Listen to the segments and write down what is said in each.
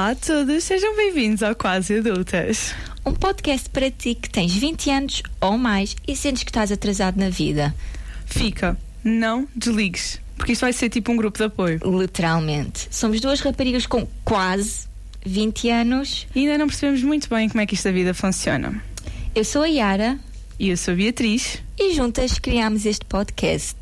Olá a todos, sejam bem-vindos ao Quase Adultas. Um podcast para ti que tens 20 anos ou mais e sentes que estás atrasado na vida. Fica, não desligues, porque isto vai ser tipo um grupo de apoio. Literalmente. Somos duas raparigas com quase 20 anos. E ainda não percebemos muito bem como é que esta vida funciona. Eu sou a Yara. E eu sou a Beatriz. E juntas criámos este podcast.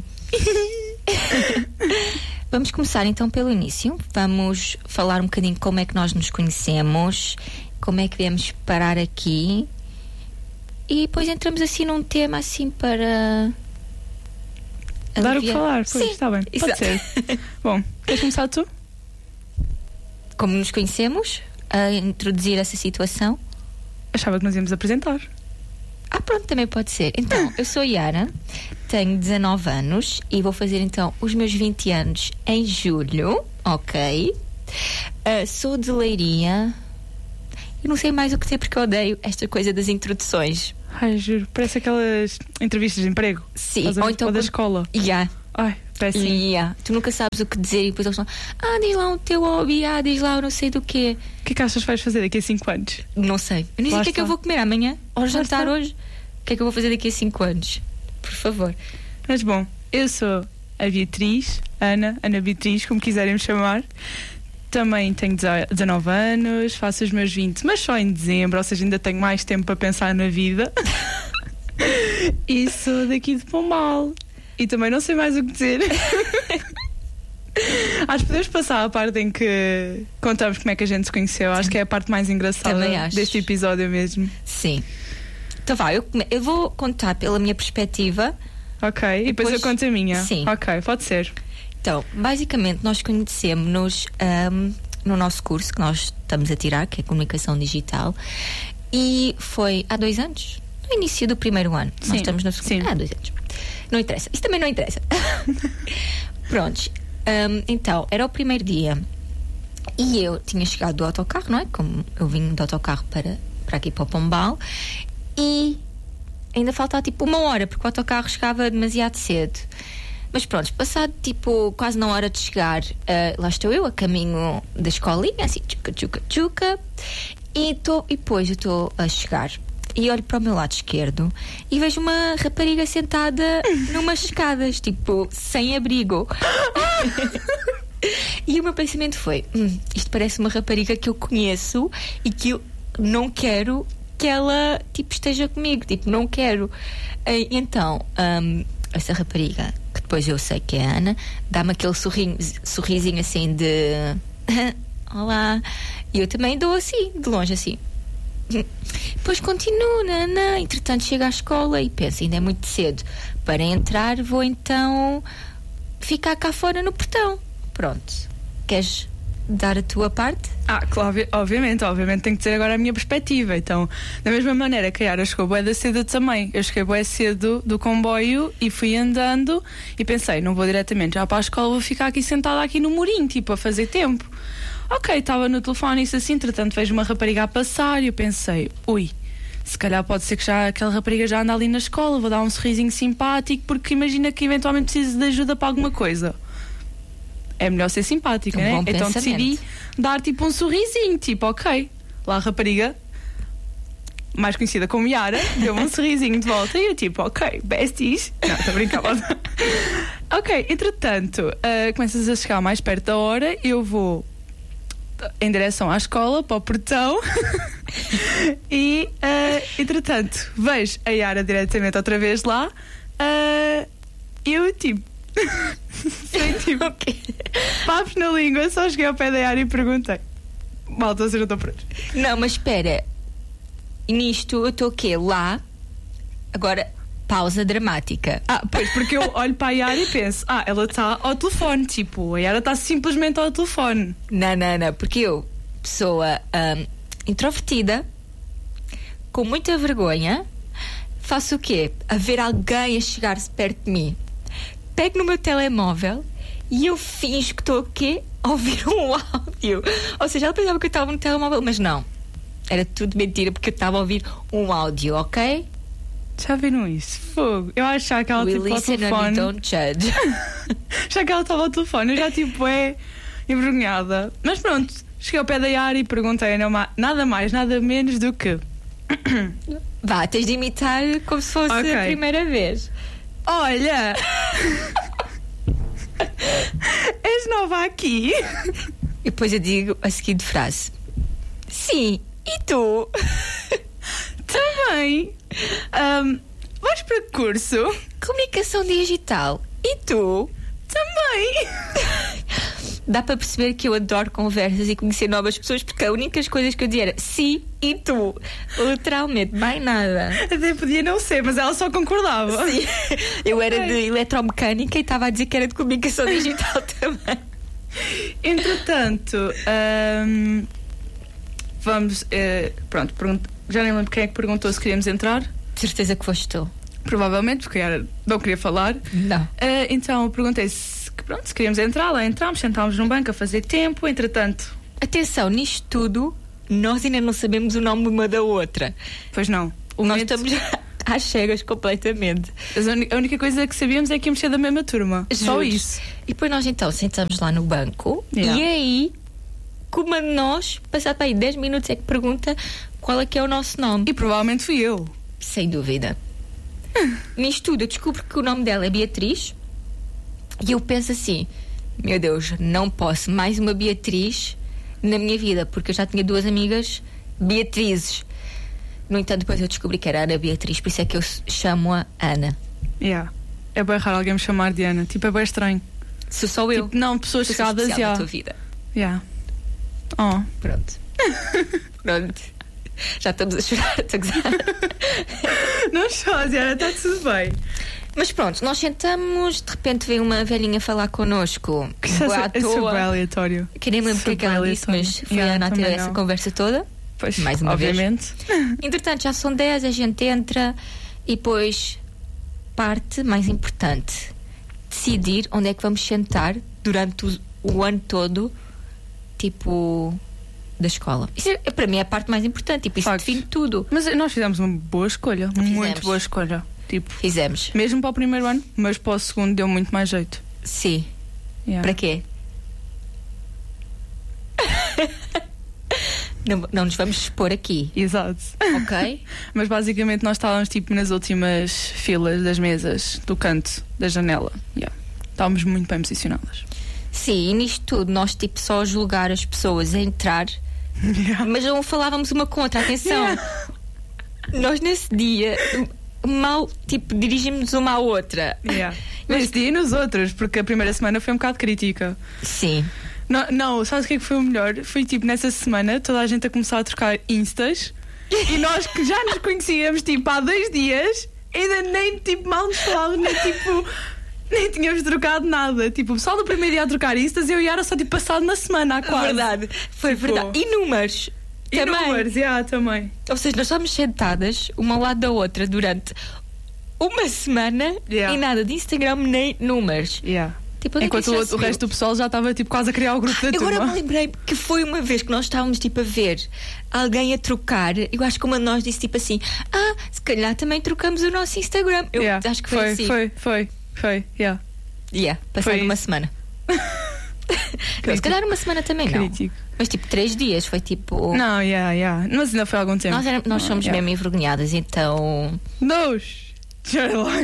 Vamos começar então pelo início. Vamos falar um bocadinho como é que nós nos conhecemos, como é que viemos parar aqui. E depois entramos assim num tema assim para... Dar o que falar, pois, sim, está bem, pode ser. Bom, queres começar tu? Como nos conhecemos, a introduzir essa situação. Achava que nos íamos apresentar. Pronto, também pode ser. Então, eu sou Yara, tenho 19 anos e vou fazer então os meus 20 anos em julho, ok? Sou de Leiria. Eu não sei mais o que dizer porque eu odeio esta coisa das introduções. Ai, juro, parece aquelas entrevistas de emprego. Sim, ou então da escola. Ai, péssimo. Tu nunca sabes o que dizer e depois eles falam, diz lá o teu hobby, diz lá o não sei do quê. O que é que achas que vais fazer daqui a 5 anos? Não sei. Eu nem sei o que é que eu vou comer amanhã, ou jantar hoje. O que é que eu vou fazer daqui a 5 anos? Por favor. Mas bom, eu sou a Beatriz, Ana Beatriz, como quiserem me chamar. Também tenho 19 anos, faço os meus 20, mas só em dezembro, ou seja, ainda tenho mais tempo para pensar na vida. E sou daqui de Pombal. E também não sei mais o que dizer. Acho que podemos passar à parte em que contamos como é que a gente se conheceu. Acho que é a parte mais engraçada deste episódio mesmo. Sim. Então vá, eu vou contar pela minha perspectiva. Ok, e depois eu conto a minha. Sim. Ok, pode ser. Então, basicamente nós conhecemos-nos no nosso curso que nós estamos a tirar, que é Comunicação Digital. E foi há 2 anos, no início do primeiro ano. Sim. Nós estamos no segundo. Sim. Há 2 anos. Não interessa, isso também não interessa. Prontos, então, era o primeiro dia. E eu tinha chegado do autocarro, não é? Como eu vim do autocarro para aqui para o Pombal. E ainda faltava tipo 1 hora, porque o autocarro chegava demasiado cedo. Mas pronto, passado tipo quase na hora de chegar, lá estou eu a caminho da escolinha, assim, tchuca. E depois eu estou a chegar e olho para o meu lado esquerdo e vejo uma rapariga sentada numas escadas, tipo, sem abrigo. E o meu pensamento foi, isto parece uma rapariga que eu conheço e que eu não quero que ela, tipo, esteja comigo, tipo, não quero. Então, essa rapariga, que depois eu sei que é a Ana, dá-me aquele sorrisinho assim de olá, e eu também dou assim, de longe assim. Depois continuo, entretanto chego à escola e penso, ainda é muito cedo para entrar, vou então ficar cá fora no portão. Pronto, queres dar a tua parte? Claro, obviamente tenho que dizer agora a minha perspectiva. Então, da mesma maneira que a Yara chegou bué da cedo também, eu cheguei bué cedo do comboio e fui andando e pensei, não vou diretamente já para a escola, vou ficar aqui sentada aqui no murinho, tipo, a fazer tempo. Ok, estava no telefone, isso assim, entretanto vejo uma rapariga a passar e eu pensei, se calhar pode ser que já aquela rapariga já anda ali na escola, vou dar um sorrisinho simpático, porque imagina que eventualmente preciso de ajuda para alguma coisa. É melhor ser simpática, né? Então decidi dar tipo um sorrisinho, tipo, ok, lá a rapariga, mais conhecida como Yara, deu-me um sorrisinho de volta e eu tipo, ok, besties. Não, estou a brincar. Ok, entretanto, começas a chegar mais perto da hora, eu vou em direção à escola, para o portão. E, entretanto, vejo a Yara diretamente outra vez lá. Eu tipo sei, tipo, papos na língua, só cheguei ao pé da Yara e perguntei: malta, vocês não estão prontos? Não, mas espera, nisto eu estou o quê? Lá, agora, pausa dramática. Pois, porque eu olho para a Yara e penso, ela está ao telefone, tipo, a Yara está simplesmente ao telefone. Não, porque eu, pessoa introvertida, com muita vergonha, faço o quê? A ver alguém a chegar-se perto de mim. Pego no meu telemóvel e eu finjo que estou aqui a ouvir um áudio. Ou seja, ela pensava que eu estava no telemóvel, mas não. Era tudo mentira, porque eu estava a ouvir um áudio, ok? Já viram isso? Fogo. Eu achava que ela tipo ao telefone. Don't judge. Já que ela estava ao telefone, eu já tipo envergonhada. Mas pronto, cheguei ao pé da Yara e perguntei nada mais, nada menos do que... Vá, tens de imitar como se fosse a primeira vez. Olha! És nova aqui? E depois eu digo a seguinte frase: sim, e tu? Também. Vais para que curso? Comunicação digital. E tu? Também. Dá para perceber que eu adoro conversas e conhecer novas pessoas, porque as únicas coisas que eu dizia era sim e tu. Literalmente, mais nada. Até podia não ser, mas ela só concordava. Sim. Eu era de eletromecânica e estava a dizer que era de comunicação digital também. Entretanto, vamos. Pronto, já nem lembro quem é que perguntou se queríamos entrar. De certeza que foste tu. Provavelmente, porque não queria falar. Não. Então eu perguntei se queríamos entrar. Lá entramos, sentámos num banco a fazer tempo. Entretanto, atenção, nisto tudo, nós ainda não sabemos o nome uma da outra. Pois não. Nós estamos às cegas completamente. A única coisa que sabíamos é que íamos ser da mesma turma. Só isso. E depois nós então sentamos lá no banco. E aí, como uma de nós, passado para aí 10 minutos, é que pergunta qual é que é o nosso nome. E provavelmente fui eu. Sem dúvida. Nisto tudo eu descubro que o nome dela é Beatriz. E eu penso assim: meu Deus, não posso mais uma Beatriz na minha vida, porque eu já tinha 2 amigas Beatrizes. No entanto, depois eu descobri que era Ana Beatriz, por isso é que eu chamo-a Ana. É bem raro alguém me chamar de Ana. Tipo, é bem estranho. Se sou eu. Tipo, não, pessoas chegadas na tua vida. Oh. Pronto. Pronto. Já estamos a chorar, estou a gozar. Não chores, Ana, está tudo bem. Mas pronto, nós sentamos, de repente veio uma velhinha falar connosco. É super aleatório. Que nem lembro o que ela disse, mas foi a Ana a ter essa conversa toda. Pois, mais uma obviamente. vez. Entretanto, já são 10, a gente entra e depois parte mais importante: decidir onde é que vamos sentar durante o ano todo, tipo, da escola. Isso para mim é a parte mais importante, tipo, isso define tudo. Mas nós fizemos uma boa escolha, muito boa escolha. Tipo, fizemos. Mesmo para o primeiro ano, mas para o segundo deu muito mais jeito. Sim. Para quê? Não nos vamos expor aqui. Exato. Ok? Mas basicamente nós estávamos tipo nas últimas filas das mesas do canto da janela. Estávamos muito bem posicionadas. Sim, e nisto tudo nós tipo só a julgar as pessoas a entrar, mas não falávamos uma com outra. Atenção, nós nesse dia mal tipo dirigimos uma à outra. Nesse dia e nos outros, porque a primeira semana foi um bocado crítica. Sim. Não, sabes o que é que foi o melhor? Foi tipo nessa semana toda a gente a começar a trocar instas e nós que já nos conhecíamos tipo há 2 dias ainda nem tipo mal nos falávamos, nem tínhamos trocado nada. Tipo, o pessoal do primeiro dia a trocar instas, eu e Yara só tipo passado na semana há quase. Verdade, foi tipo, verdade. E números também. Ou seja, nós estávamos sentadas uma ao lado da outra durante uma semana e nada de Instagram nem números. Tipo, enquanto o resto do pessoal já estava tipo quase a criar o grupo da turma. Agora me lembrei que foi uma vez que nós estávamos tipo a ver alguém a trocar. Eu acho que uma de nós disse tipo assim: se calhar também trocamos o nosso Instagram. Eu acho que foi assim. Foi. Passando uma semana. Se calhar uma semana também crítico. Não. Mas tipo 3 dias foi tipo. Não, mas ainda foi algum tempo. Nós somos mesmo envergonhadas, então. Já era logo.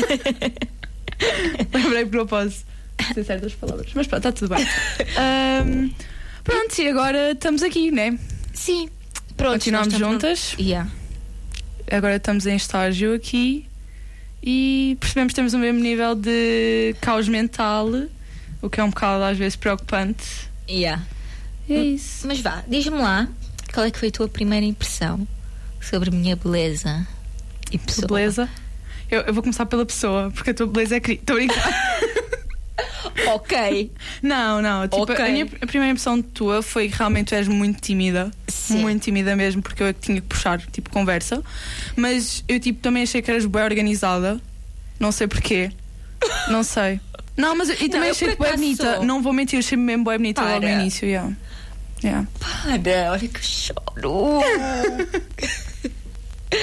Lembrei porque não posso dizer certas palavras. Mas pronto, está tudo bem. Pronto, e agora estamos aqui, né? Sim. Pronto, continuamos juntas. Agora estamos em estágio aqui e percebemos que temos o mesmo nível de caos mental, o que é um bocado às vezes preocupante. E é isso. Mas vá, diz-me lá, qual é que foi a tua primeira impressão sobre a minha beleza e pessoa? Beleza? Eu vou começar pela pessoa, porque a tua beleza é estou a brincar. Ok. Não, tipo, a primeira impressão tua foi que realmente tu és muito tímida. Sim. Muito tímida mesmo, porque eu é que tinha que puxar, tipo, conversa. Mas eu, tipo, também achei que eras bem organizada. Não sei porquê. Não sei. Não, mas eu também achei-te bem bonita. Não vou mentir, achei-me mesmo bem bonita logo no início. Para, olha que choro.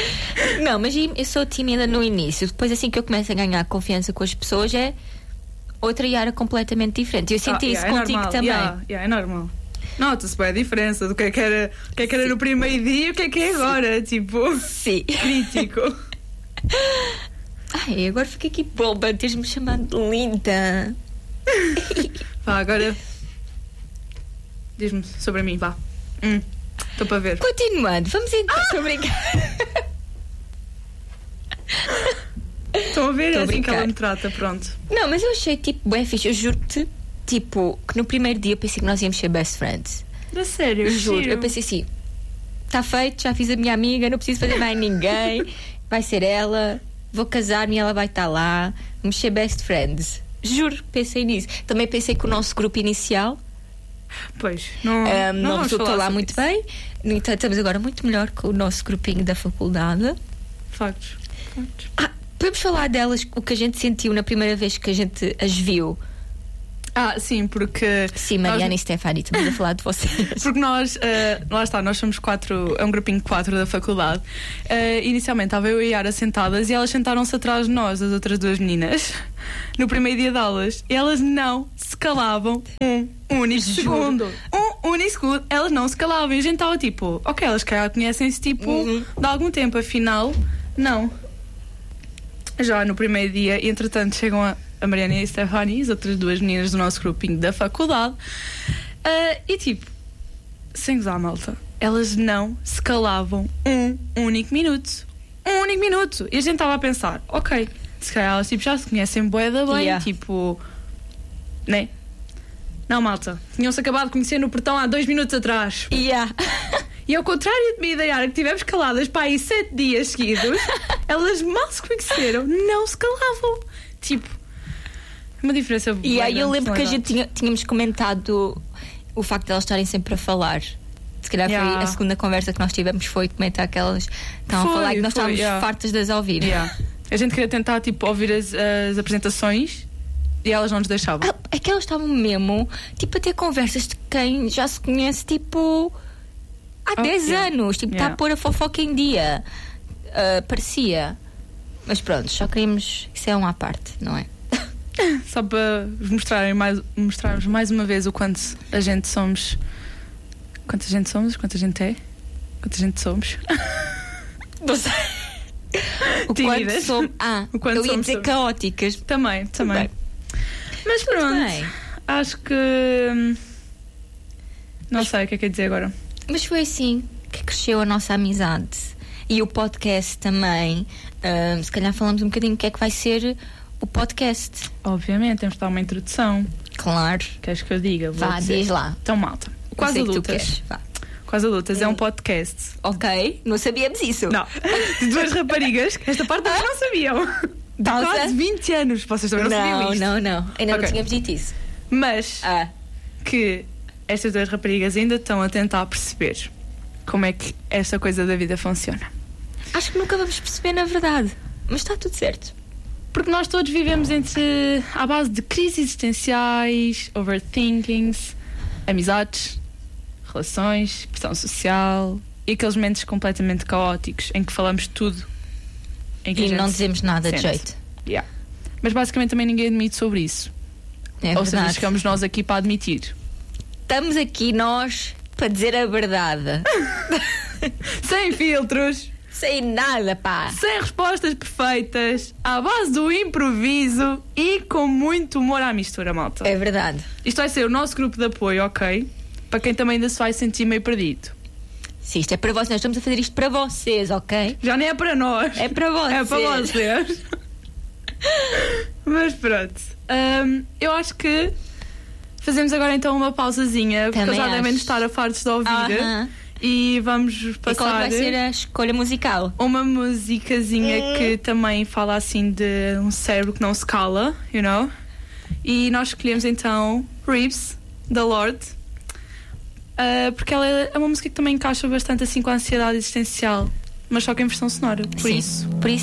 Não, mas eu sou tímida no início. Depois, assim que eu começo a ganhar confiança com as pessoas, outra Yara completamente diferente. Eu senti isso contigo normal. também. É normal. Nota-se bem a diferença do que é que era no primeiro dia e o que é agora. Tipo, sim. Crítico. Ai, agora fiquei aqui boba, tens-me chamado de linda. Vá, agora diz-me sobre mim, vá. Estou para ver. Continuando, vamos então. Estou a brincar. Estão a ver? É assim que ela me trata, pronto. Não, mas eu achei tipo bem fixe. Eu juro-te, tipo, que no primeiro dia eu pensei que nós íamos ser best friends. Da sério? Eu juro, eu pensei assim: está feito, já fiz a minha amiga, não preciso fazer mais ninguém. Vai ser ela, vou casar-me e ela vai estar lá. Vamos ser best friends. Juro, pensei nisso. Também pensei que o nosso grupo inicial não resultou lá muito bem. No entanto, estamos agora muito melhor com o nosso grupinho da faculdade. Factos. Podemos falar delas, o que a gente sentiu na primeira vez que a gente as viu. Sim, porque... Sim, Mariana e Stefani, estamos a falar de vocês. Porque nós, lá está, nós somos 4, é um grupinho de 4 da faculdade. Inicialmente estava eu e a Yara sentadas e elas sentaram-se atrás de nós, as outras 2 meninas, no primeiro dia de aulas. E elas não se calavam um único segundo. Elas não se calavam. E a gente estava tipo, ok, elas conhecem-se tipo de algum tempo, afinal, não. Já no primeiro dia, entretanto, chegam a Mariana e a Stefani, as outras 2 meninas do nosso grupinho da faculdade, e tipo, sem gozar, malta, elas não se calavam um único minuto. E a gente estava a pensar, ok, se calhar elas tipo, já se conhecem bué da bem, tipo, né? Não, malta, tinham-se acabado de conhecer no portão há 2 minutos atrás. E ao contrário de mim e da Yara, que tivemos caladas para aí 7 dias seguidos, elas mal se conheceram, não se calavam. Tipo, uma diferença boa. E aí eu lembro que a gente tínhamos comentado o facto de elas estarem sempre a falar. Se calhar foi a segunda conversa que nós tivemos, foi comentar que elas estavam a falar e nós estávamos fartas de as ouvir. A gente queria tentar tipo, ouvir as apresentações e elas não nos deixavam. É que elas estavam mesmo tipo, a ter conversas de quem já se conhece tipo há 10 anos. Tipo, está a pôr a fofoca em dia. Parecia. Mas pronto, só queríamos. Isso é uma à parte, não é? Só para vos mostrarmos mais uma vez o quanto a gente somos. Quanta gente somos? Quanta gente é? Quanta gente somos? Não sei. O quanto somos. Eu ia dizer caóticas. Também. Mas pronto. Acho que. Não sei o que é que ia dizer agora. Mas foi assim que cresceu a nossa amizade. E o podcast também. Se calhar falamos um bocadinho do que é que vai ser o podcast. Obviamente, temos de dar uma introdução. Claro. Queres que eu diga? Vá, diz lá. Então, malta. Quase Adultas. Quase Adultas é um podcast. Ok, não sabíamos isso. Não. De 2 raparigas, que esta parte também não sabiam. De quase 20 anos. Vocês também não sabiam isto. Não. Ainda não tínhamos dito isso. Mas que estas 2 raparigas ainda estão a tentar perceber como é que esta coisa da vida funciona. Acho que nunca vamos perceber, na verdade. Mas está tudo certo. Porque nós todos vivemos à base de crises existenciais, overthinkings, amizades, relações, pressão social e aqueles momentos completamente caóticos em que falamos tudo. E não dizemos nada de jeito. Mas basicamente também ninguém admite sobre isso. Ou seja, chegamos nós aqui para admitir. Estamos aqui nós para dizer a verdade. Sem filtros. Sem nada, pá. Sem respostas perfeitas, à base do improviso e com muito humor à mistura, malta. É verdade. Isto vai ser o nosso grupo de apoio, ok? Para quem também ainda se vai sentir meio perdido. Sim, isto é para vocês. Nós estamos a fazer isto para vocês, ok? Já nem é para nós. É para vocês. É para vocês. Mas pronto. Eu acho que fazemos agora então uma pausazinha, porque eles já devem estar a fartos de ouvir. E vamos passar. E qual vai ser a escolha musical? Uma musicazinha que também fala assim de um cérebro que não se cala, you know? E nós escolhemos então Ribs, da Lorde, porque ela é uma música que também encaixa bastante assim com a ansiedade existencial, mas só que em versão sonora. Por isso